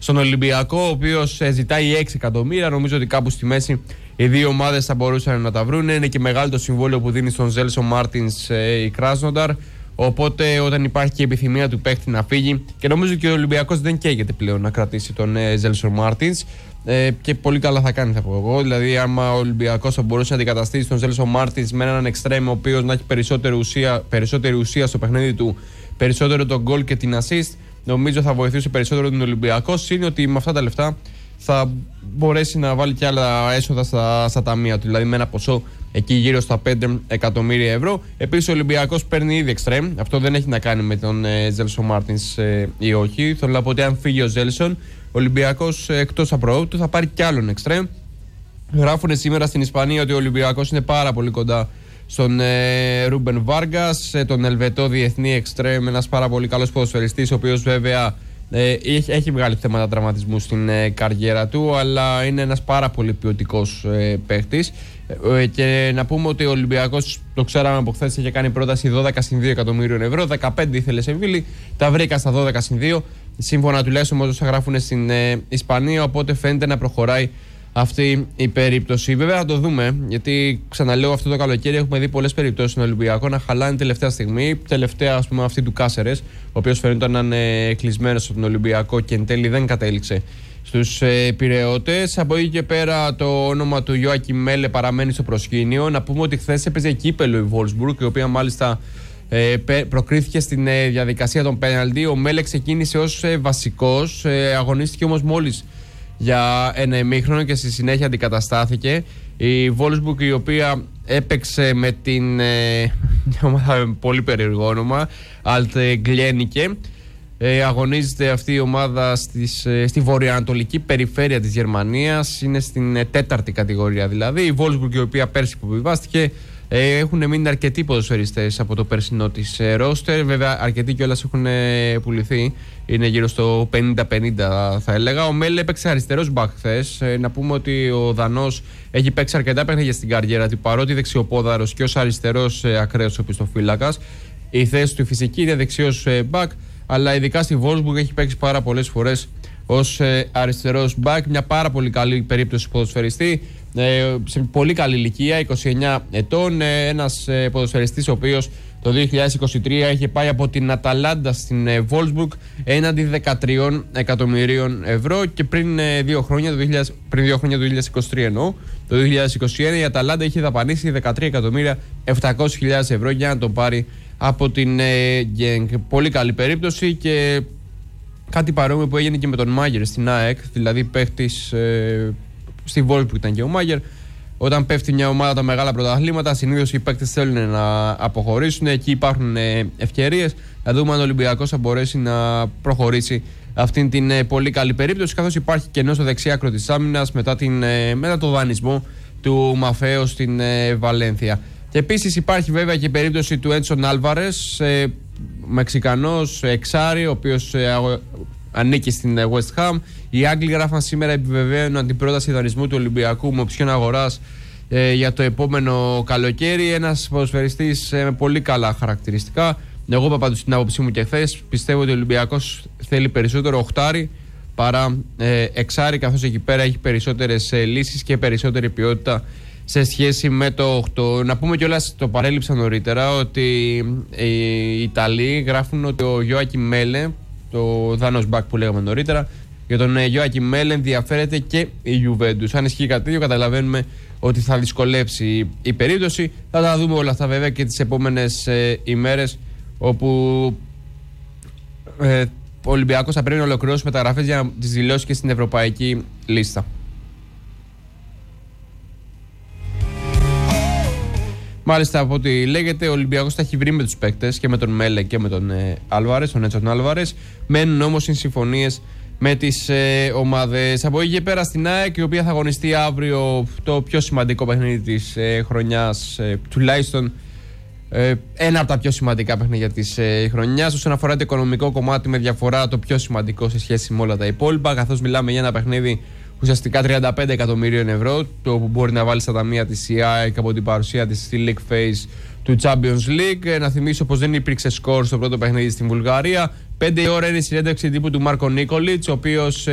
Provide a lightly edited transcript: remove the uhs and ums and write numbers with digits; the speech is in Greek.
στον Ολυμπιακό, ο οποίος ζητάει 6 εκατομμύρια. Νομίζω ότι κάπου στη μέση οι δύο ομάδες θα μπορούσαν να τα βρουν. Είναι και μεγάλο το συμβόλαιο που δίνει στον Ζέλσο Μάρτινς η Κράσνονταρ. Οπότε όταν υπάρχει και η επιθυμία του παίχτη να φύγει, και νομίζω και ο Ολυμπιακός δεν καίγεται πλέον να κρατήσει τον Ζέλσο Μάρτινς. Και πολύ καλά θα κάνει, θα πω εγώ. Δηλαδή, άμα ο Ολυμπιακός θα μπορούσε να αντικαταστήσει τον Ζέλσο Μάρτινς με έναν εξτρέμ ο οποίος να έχει περισσότερη ουσία στο παιχνίδι του, περισσότερο τον γκολ και την assist, νομίζω θα βοηθούσε περισσότερο τον Ολυμπιακό. Είναι ότι με αυτά τα λεφτά θα μπορέσει να βάλει και άλλα έσοδα στα ταμεία του, δηλαδή με ένα ποσό εκεί γύρω στα 5 εκατομμύρια ευρώ. Επίσης ο Ολυμπιακός παίρνει ήδη εξτρέμ. Αυτό δεν έχει να κάνει με τον Ζέλσο Μάρτινς ή όχι. Θέλω να πω ότι αν φύγει ο Ζέλσον, ο Ολυμπιακός εκτός απροόπτου θα πάρει κι άλλον εξτρέμ. Γράφουν σήμερα στην Ισπανία ότι ο Ολυμπιακός είναι πάρα πολύ κοντά στον Ρούμπεν Βάργκας, τον Ελβετό διεθνή εξτρέμ, ένας πάρα πολύ καλός ποδοσφαιριστής, ο οποίος βέβαια έχει βγάλει θέματα τραυματισμού στην καριέρα του, αλλά είναι ένας πάρα πολύ ποιοτικός παίχτης. Και να πούμε ότι ο Ολυμπιακός, το ξέραμε από χθες, είχε κάνει πρόταση 12 2 εκατομμύριων ευρώ, 15 ήθελε σε Βίλη, τα βρήκα στα 12 2, σύμφωνα τουλάχιστον με όσα γράφουν στην Ισπανία, οπότε φαίνεται να προχωράει αυτή η περίπτωση. Βέβαια θα το δούμε, γιατί ξαναλέω, αυτό το καλοκαίρι έχουμε δει πολλές περιπτώσεις στον Ολυμπιακό να χαλάνε τελευταία στιγμή. Τελευταία, ας πούμε, αυτή του Κάσερες, ο οποίος φαίνεται να είναι κλεισμένος στον Ολυμπιακό και εν τέλει δεν κατέληξε στους Πειραιώτες. Από εκεί και πέρα το όνομα του Γιόακιμ Μέλε παραμένει στο προσκήνιο. Να πούμε ότι χθες έπαιζε κύπελο η Βόλσμπουργκ, η οποία μάλιστα προκρίθηκε στην διαδικασία των πέναλτι. Ο Μέλε ξεκίνησε ως βασικός, αγωνίστηκε όμως μόλις για ένα ημίχρονο και στη συνέχεια αντικαταστάθηκε. Η Wolfsburg, η οποία έπαιξε με την μια ομάδα με πολύ περίεργο όνομα, Altglienicke. Αγωνίζεται αυτή η ομάδα στη βορειοανατολική περιφέρεια της Γερμανίας. Είναι στην 4η κατηγορία δηλαδή. Η Wolfsburg, η οποία πέρσι υποβιβάστηκε, έχουν μείνει αρκετοί ποδοσφαιριστές από το περσινό της ρόστερ. Βέβαια αρκετοί κιόλας έχουν πουληθεί. Είναι γύρω στο 50-50 θα έλεγα. Ο Μέλε έπαιξε αριστερός μπακ χθες. Να πούμε ότι ο Δανός έχει παίξει αρκετά παιχνίδια στην καριέρα του, παρότι δεξιοπόδαρος και ως αριστερός ακραίος οπισθοφύλακας. Η θέση του φυσική είναι δεξιός μπακ, αλλά ειδικά στη Wolfsburg έχει παίξει πάρα πολλές φορές ως αριστερός μπακ. Μια πάρα πολύ καλή περίπτωση ποδοσφαιριστή, σε πολύ καλή ηλικία, 29 ετών. Ένας ποδοσφαιριστής ο οποίος το 2023 είχε πάει από την Αταλάντα στην Wolfsburg έναντι 13 εκατομμυρίων ευρώ, και πριν 2 χρόνια, το 2023 εννοώ, το 2021 η Αταλάντα είχε δαπανίσει 13.700.000 ευρώ για να τον πάρει από την Genk. Πολύ καλή περίπτωση, και κάτι παρόμοιο που έγινε και με τον Μάγερ στην ΑΕΚ, δηλαδή παίχτης στη Wolfsburg ήταν και ο Μάγερ. Όταν πέφτει μια ομάδα τα μεγάλα πρωταθλήματα, συνήθως οι παίκτες θέλουν να αποχωρήσουν. Εκεί υπάρχουν ευκαιρίες. Να δούμε αν ο Ολυμπιακός θα μπορέσει να προχωρήσει αυτήν την πολύ καλή περίπτωση, καθώς υπάρχει κενό στο δεξί άκρο της άμυνας μετά το δανεισμό του Μαφέο στην Βαλένθια. Και επίσης υπάρχει βέβαια και η περίπτωση του Έντσον Άλβαρες, Μεξικανός εξάρι, ο οποίος ανήκει στην West Ham. Οι Άγγλοι γράφαν σήμερα, επιβεβαίωναν την πρόταση δανεισμού του Ολυμπιακού με οψιόν αγοράς για το επόμενο καλοκαίρι. Ένας ποδοσφαιριστής με πολύ καλά χαρακτηριστικά. Εγώ είπα πάντως την άποψή μου και χθες. Πιστεύω ότι ο Ολυμπιακός θέλει περισσότερο οχτάρι παρά εξάρι, καθώς εκεί πέρα έχει περισσότερες λύσεις και περισσότερη ποιότητα σε σχέση με το 8. Να πούμε κιόλας, το παρέλειψα νωρίτερα, ότι οι Ιταλοί γράφουν ότι ο Γιόακιμ Μέλε, το Δάνος Μπακ που λέγαμε νωρίτερα, για τον Γιόακιμ Μέλε ενδιαφέρεται και η Juventus. Αν ισχύει κάτι τέτοιο, καταλαβαίνουμε ότι θα δυσκολέψει η περίπτωση. Θα τα δούμε όλα αυτά βέβαια και τις επόμενες ημέρες, όπου ο Ολυμπιακός θα πρέπει να ολοκληρώσει μεταγραφές για να τις δηλώσει και στην ευρωπαϊκή λίστα. Μάλιστα, από ό,τι λέγεται, ο Ολυμπιακός τα έχει βρει με τους παίκτες, και με τον Μέλε και με τον Άλβαρες, τον Έντσον Άλβαρες. Μένουν όμως οι συμφωνίες με τις ομάδες. Από εκεί και πέρα στην ΑΕΚ, η οποία θα αγωνιστεί αύριο το πιο σημαντικό παιχνίδι της χρονιάς, τουλάχιστον ένα από τα πιο σημαντικά παιχνίδια της χρονιάς. Όσον αφορά το οικονομικό κομμάτι, με διαφορά το πιο σημαντικό σε σχέση με όλα τα υπόλοιπα, καθώς μιλάμε για ένα παιχνίδι ουσιαστικά 35 εκατομμυρίων ευρώ, το που μπορεί να βάλει στα ταμεία της ΑΕΚ από την παρουσία της στη League Phase του Champions League. Να θυμίσω πως δεν υπήρξε σκορ στο πρώτο παιχνίδι στην Βουλγαρία. 5 η ώρα είναι η συνέντευξη τύπου του Μάρκο Νίκολιτς, ο οποίος